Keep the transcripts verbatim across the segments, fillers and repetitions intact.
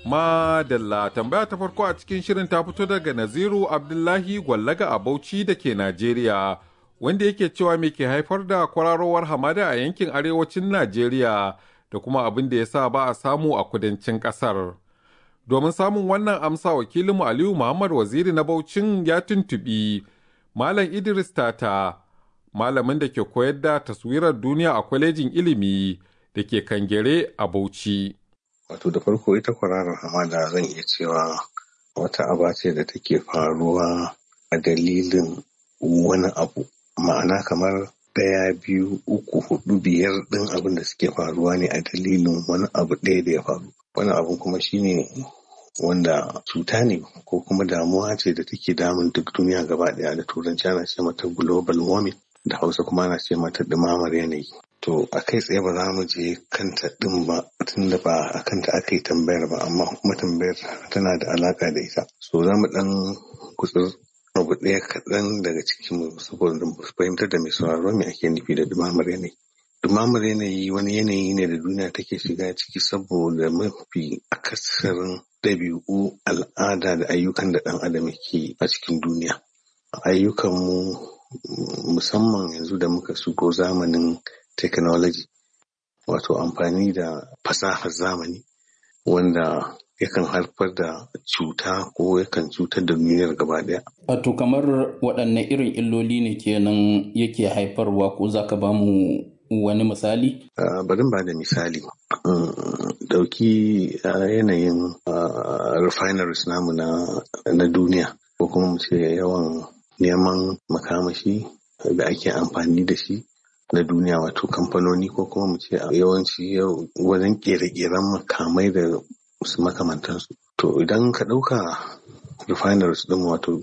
Madalla tambaya ta farko a cikin shirin ta fito daga Naziru Abdullahi Gwallaga a Bauchi da ke Najeriya, wanda yake cewa me ke haifar da kwararowar hamada a yankin arewacin Najeriya da kuma abin da ya sa ba a samu a kudancin ƙasar. Domin samun wannan amsa wakilinmu Aliyu Muhammad Waziri na Bauchin ya tuntuɓi Malam Idris Tata, malamin da ke koyar da taswirar duniya a kwalejin ilimi da ke Kangere a Bauchi. Wato da farko ita kwararar hamada zan iya cewa wata aba ce da take faruwa a dalilin wani abu, ma'ana kamar ɗaya biyu uku hudu biyar ɗin abin da suke faruwa ne a dalilin wani abu ɗaya da ya faru. Wani abu kuma shine wanda cuta ne ko kuma damuwa ce da take damun duk duniya gaba ɗaya, da turanci ana ce mata global warming, da hausa kuma ana ce mata ɗumamar yanayi. To a kai tsaye ba za mu je kanta ɗin ba tun da ba a kanta aka yi tambayar ba, amma kuma tambayar tana da alaƙa da ita. So za mu ɗan gutsur abu ɗaya kaɗan daga cikin mu saboda mu fahimtar da mai sauraro me ake nufi da ɗumamar yanayi. Ɗumamar yanayi wani yanayi ne da duniya take shiga ciki saboda mafi akasarin ɗabi'u, al'ada da ayyukan da ɗan adam ke a cikin duniya. Ayyukanmu musamman yanzu da muka shigo zamanin technology, wato amfani da fasahar zamani wanda yakan haifar da cuta ko yakan cutar da duniyar gaba daya. Wato kamar waɗanne irin illoli ne kenan yake haifarwa, ko za ka ba mu wani misali? Uh, bari ba da misali. Ɗauki uh, yanayin uh, refineries namu na, na duniya, ko kuma mu ce yawan neman makamashi da ake amfani da shi na duniya, wato kamfanoni ko kuma mu ce yawanci wajen kere-keren makamai da makamantansu. To idan ka ɗauka refineries ɗin, wato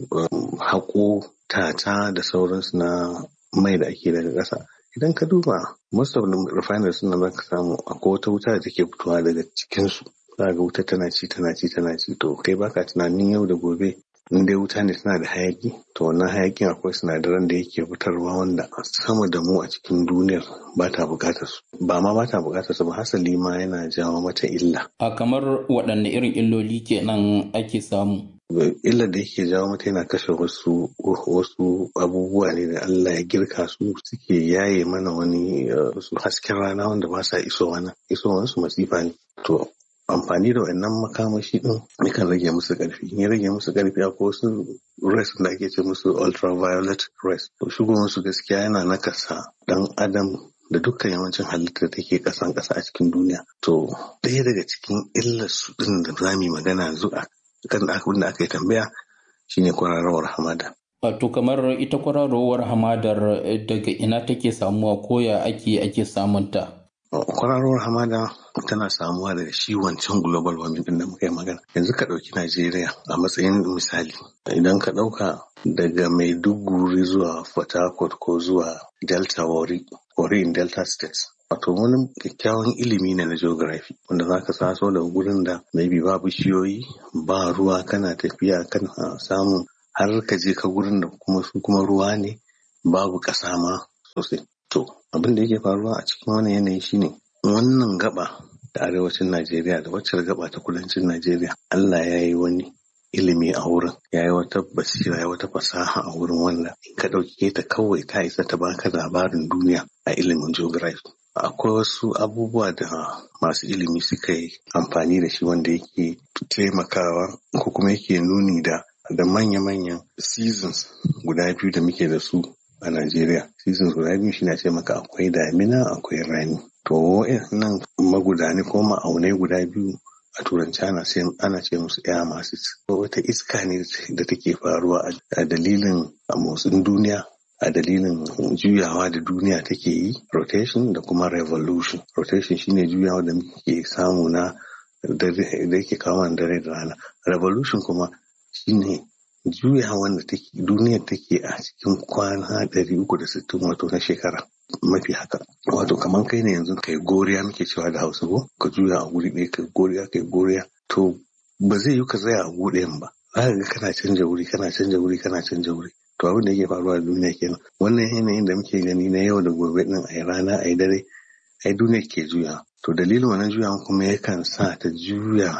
haƙo tata da sauransu na mai da ake daga ƙasa, idan ka duba most of the refineries ɗin za ka samu akwai wata wuta da take fitowa daga cikinsu. Za ga wuta tana ci tana ci tana ci, to kai baka tunanin yau da gobe in dai wuta ne tana da hayaki, to wannan hayakin akwai sinadaran da yake fitarwa wanda sama da mu a cikin duniyar ba ta bukatar su, ba ma ba ta bukatar su ba, hasali ma yana jawo mata illa. A kamar waɗanne irin illoli kenan ake samu? Illar da yake jawo mata yana kashe wasu wasu abubuwa ne da Allah ya girka su, suke yaye mana wani wasu hasken rana wanda ba sa isowa nan, isowansu masifa ne. To amfani da wannan makamashi din yakan rage musu ƙarfi, ya rage musu ƙarfi akwai wasu rays da ake ce musu ultraviolet rays. To shigowar su gaskiya yana nakasa dan adam da dukkan yawancin halittar da take ƙasan ƙasa a cikin duniya. To ɗaya daga cikin illar su din da za mu yi magana yanzu a kan abin da aka yi tambaya shine kwararowar hamada. Wato kamar ita kwararowar hamadar daga ina take samuwa, ko ya ake ake samunta? Kwararowar hamada tana samuwa daga shi wancan global warming din da muka yi magana. Yanzu ka ɗauki Najeriya a matsayin misali. Idan ka ɗauka daga Maiduguri zuwa Port Harcourt ko zuwa Delta Warri, Warri in Delta States. Wato wani kyakkyawan ilimi ne na geography wanda za ka saso daga gurin da maybe ba bishiyoyi, ba ruwa, kana tafiya kana samun har ka je ka gurin da kuma su kuma ruwa ne, babu ƙasa ma sosai. To abin da yake faruwa a cikin wannan yanayi shine wannan gaba da arewacin Najeriya da wacce gaba ta kudancin Najeriya, Allah ya yi wani ilimi a wurin, ya yi wata basira, ya yi wata fasaha a wurin wanda in ka ɗauke ta kawai ta isa ta baka labarin duniya a ilimin geography. Akwai wasu abubuwa da masu ilimi suka yi amfani da shi wanda yake taimakawa ko kuma yake nuni da da manya-manyan seasons guda biyu da muke da su a Najeriya. Seasons guda biyu shi na ce maka akwai damina akwai rani. To nan magudani ko ma'aunai guda biyu a turanci ana ce ana ce musu air masses. Wata iska ne da take faruwa a dalilin motsin duniya, a dalilin juyawa da duniya take yi, rotation da kuma revolution. Rotation shine juyawa da muke samu na da yake kawo dare da rana. Revolution kuma shine juyawan da take duniyar take a cikin kwana ɗari uku da sittin, wato na shekara mafi haka. Wato kamar kai ne yanzu kai goriya muke cewa da Hausa ko ka juya a guri ɗaya kai goriya kai goriya, to ba zai yi ka tsaya a guri ɗayan ba, za ka ga kana canja wuri kana canja wuri kana canja wuri. To abin da yake faruwa a duniya kenan. Wannan yanayin da muke gani na yau da gobe din, a rana a dare, ai duniya ke juya. To dalilin wannan juyawan kuma yakan sa ta juya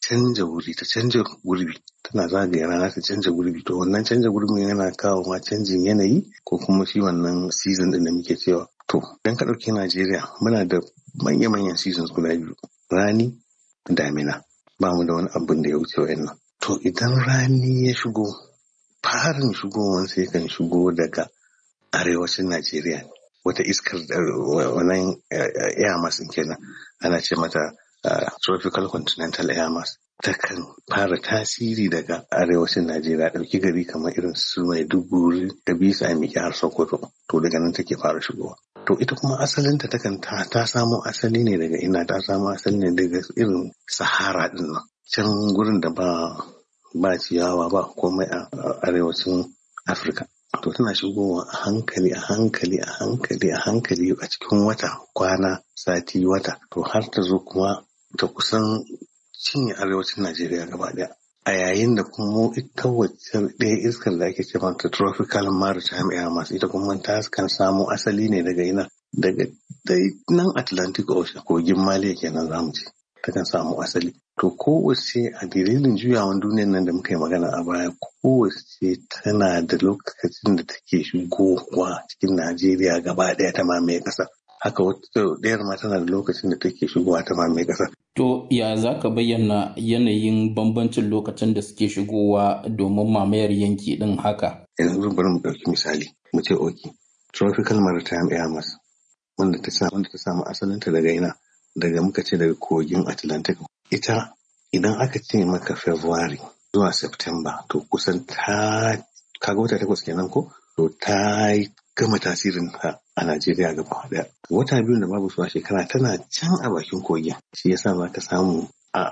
canja wuri ta canja gurbi tana zagaya rana ta canja gurbi to wannan canja gurbin yana kawo ma canjin yanayi ko kuma shi wannan season din da muke cewa to idan ka ɗauki Najeriya muna da manya-manyan seasons guda biyu rani damina ba mu da wani abin da ya wuce wa'annan to idan rani ya shigo farin shigowar sai kan shigo daga arewacin Najeriya wata iskar wannan air mass kenan ana ce mata Uh, tropical continental air mass takan fara tasiri daga arewacin Najeriya ɗauki gari kamar irin su Maiduguri da bisa miki har Sokoto to daga nan take fara shigowa to ita kuma asalinta takan ta, ta samo asali ne daga ina ta samo asali ne daga irin Sahara din nan can gurin da ba ba ciyawa ba komai a arewacin Afirka to tana shigowa a hankali a hankali a hankali a hankali a cikin wata kwana sati wata to har ta zo kuma ta kusan cinye arewacin Najeriya gaba daya a yayin da kuma ita wacce ɗaya iskar da ake ce mata tropical maritime air mass ita kuma ta kan samu asali ne daga ina daga nan Atlantic Ocean kogin Maliya kenan zamu ce ta kan samu asali to kowace a dalilin juyawan duniyar nan da muka yi magana a baya kowace tana da lokacin da take shigowa cikin Najeriya gaba daya ta mamaye ƙasa haka wata ɗayar ma tana da lokacin da take shigowa ta mamaye ƙasa. To ya za ka bayyana yanayin bambancin lokacin da suke shigowa domin mamayar yanki ɗin haka? Yanzu bari mu ɗauki misali mu ce oki tropical maritime air mass wanda ta samu wanda ta samu asalinta daga ina daga muka ce daga kogin Atlantic ita idan aka ce maka February zuwa September to kusan ta kaga wata takwas kenan ko to ta gama tasirin ta a Najeriya gaba daya. Wata biyu da babu su a shekara tana can a bakin kogin. Shi yasa za ka samu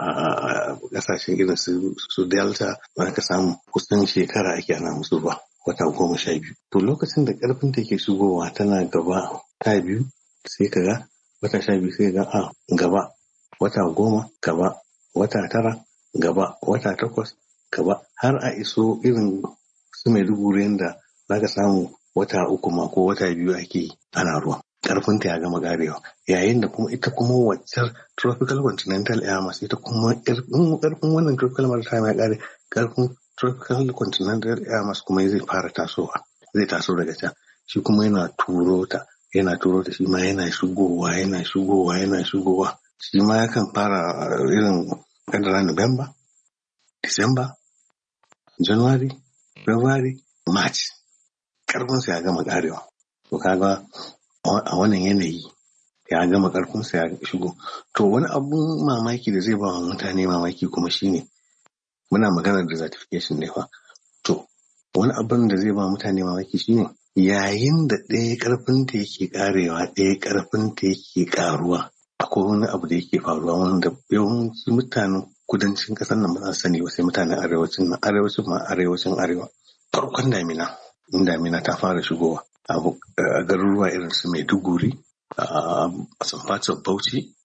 a kasashen irin su Delta za ka samu kusan shekara ake ana musu ba wata goma sha biyu. To lokacin da karfin ta ke shigowa tana gaba ta biyu sai ka ga wata sha biyu sai ga a gaba wata goma gaba wata tara gaba wata takwas gaba har a iso irin su Maiduguri yanda za ka samu wata uku ma ko wata biyu ake ana ruwa karfinta ya gama karewa yayin da kuma ita kuma waccar tropical continental air mass ita kuma karfin wannan tropical maritime ya kare karfin tropical continental air mass kuma zai fara tasowa zai taso daga can shi kuma yana turo ta yana turo ta shi ma yana shigowa yana shigowa yana shigowa shi ma yakan fara irin kadara November December January February March karfinsa ya gama karewa to kaga a wannan yanayi ya gama karfinsa ya shigo to wani abun mamaki da zai ba wa mutane mamaki kuma shine muna maganar desertification ne fa to wani abun da zai ba mutane mamaki shine yayin da ɗaya karfin ta yake karewa ɗaya karfin ta yake karuwa akwai wani abu da yake faruwa wanda yawanci mutanen kudancin ƙasar nan ba za su sani ba sai mutanen arewacin nan arewacin ma arewacin arewa farkon damina in damina ta fara shigowa a garuruwa irin su Maiduguri a some parts of Bauchi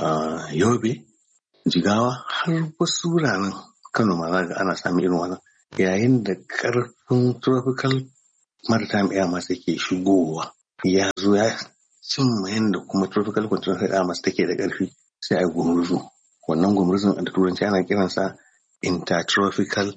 Yobe Jigawa har wasu wuraren Kano ma za ga ana samun irin wannan yayin da karfin tropical maritime air mass yake shigowa ya zo ya cimma yadda kuma tropical continental air mass take da ƙarfi sai a yi gumurzu wannan gumurzun da turanci ana kiransa intertropical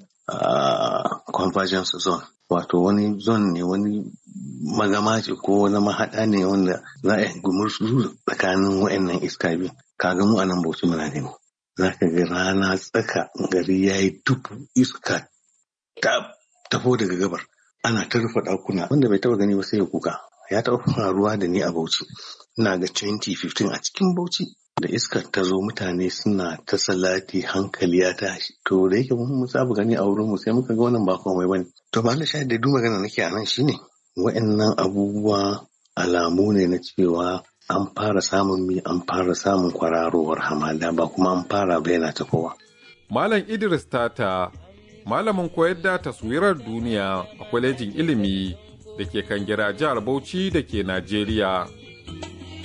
convergence zone wato wani zone ne wani magama ce ko wani mahaɗa ne wanda za a yi gumurzu tsakanin wa'annan iska biyu kaga mu a nan Bauchi muna gani za ka ga rana tsaka gari ya yi dubu iska ta tafo daga gabar ana ta rufe ɗakuna wanda bai taɓa gani ba sai ya kuka ya taɓa faruwa da ni a Bauchi ina ga twenty fifteen a cikin Bauchi da iskar ta zo mutane suna ta salati hankali ya tashi to da yake mun saba gani a wurin mu sai muka ga wannan ba komai bane to ba Allah shahid da duk magana nake a nan shine wa'annan abubuwa alamu ne na cewa an fara samun mi an fara samun kwararowar hamada ba kuma an fara bayyana ta kowa. Malam Idris Tata malamin koyar da taswirar duniya a kwalejin ilimi da ke Kangira jihar Bauchi da ke Najeriya.